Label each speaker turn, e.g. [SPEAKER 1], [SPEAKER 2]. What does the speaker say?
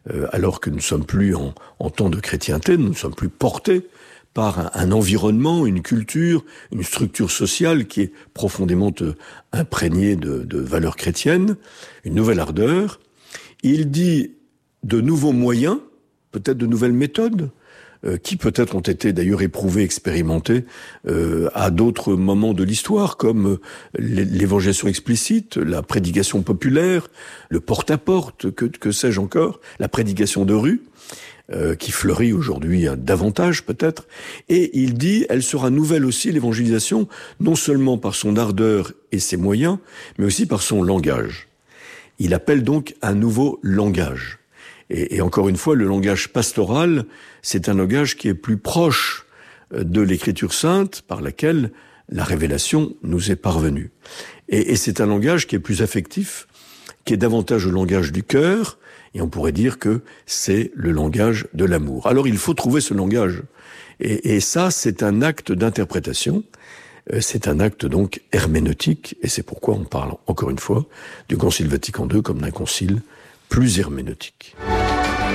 [SPEAKER 1] alors que nous ne sommes plus en temps de chrétienté, nous ne sommes plus portés par un environnement, une culture, une structure sociale qui est profondément imprégnée de valeurs chrétiennes, une nouvelle ardeur. Il dit de nouveaux moyens, peut-être de nouvelles méthodes, qui peut-être ont été d'ailleurs éprouvées, expérimentées à d'autres moments de l'histoire, comme l'évangélisation explicite, la prédication populaire, le porte-à-porte, que sais-je encore, la prédication de rue, qui fleurit aujourd'hui davantage peut-être. Et il dit, elle sera nouvelle aussi, l'évangélisation, non seulement par son ardeur et ses moyens, mais aussi par son langage. Il appelle donc un nouveau langage. Et encore une fois, le langage pastoral, c'est un langage qui est plus proche de l'Écriture sainte par laquelle la révélation nous est parvenue. Et c'est un langage qui est plus affectif, qui est davantage le langage du cœur, et on pourrait dire que c'est le langage de l'amour. Alors il faut trouver ce langage. Et ça, c'est un acte d'interprétation, c'est un acte donc herméneutique, et c'est pourquoi on parle encore une fois du Concile Vatican II comme d'un concile plus herméneutique.